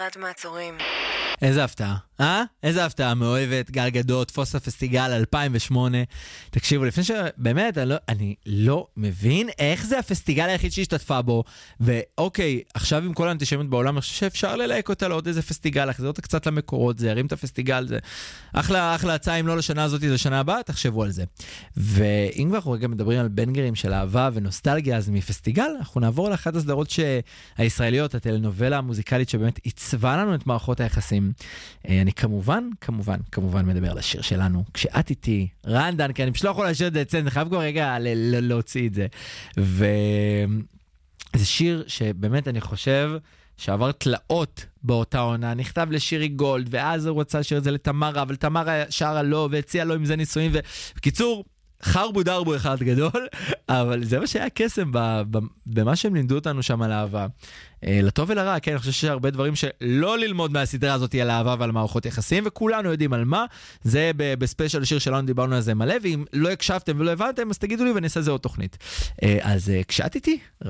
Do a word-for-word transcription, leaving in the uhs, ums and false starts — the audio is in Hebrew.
חסרת מעצורים. איזה הפתעה, אה? איזה הפתעה מאוהבת, גל גדות, פוסטה פסטיגל אלפיים ושמונה. תקשיבו, לפני שבאמת, אני לא, אני לא מבין איך זה הפסטיגל היחיד שהשתתפה בו, ואוקיי, עכשיו עם כל האנטישמיות בעולם, אני חושב שאפשר ללהק אותה לעוד איזה פסטיגל, להחזיר אותה קצת למקורות, זה ירים את הפסטיגל, זה אחלה, אחלה הצעה, אם לא לשנה הזאת, זה שנה הבאה, תחשבו על זה. ואם כבר אנחנו רגע מדברים על בנגרים של אהבה ונוסטלגיה, אז מפסטיגל, אנחנו נעבור לאחת הסדרות שהישראליות, הטלנובלה המוזיקלית שבאמת עיצבה לנו את מערכות היחסים. אני כמובן, כמובן, כמובן מדבר על השיר שלנו, כשאת איתי, רנדן, כי אני פשוט לא יכול להשאיר את זה אצלנו, אני חייב כבר רגע להוציא את זה. וזה שיר שבאמת אני חושב שעבר תלאות באותה עונה, נכתב לשירי גולד, ואז הוא רוצה לשיר את זה לתמרה, אבל תמרה שרה לו, והציעה לו עם זה ניסויים, ובקיצור, חרבו דרבו אחד גדול, אבל זה מה שהיה קסם במה שהם לימדו אותנו שם על אהבה. לטוב ולרע, כן, אני חושב שהרבה דברים שלא ללמוד מהסדרה הזאת על אהבה ועל מערכות יחסים, וכולנו יודעים על מה, זה בספיישל השיר שלנו דיברנו על זה מלא, ואם לא הקשבתם ולא הבנתם, אז תגידו לי ואני אעשה זה עוד תוכנית. אז כשאת איתי,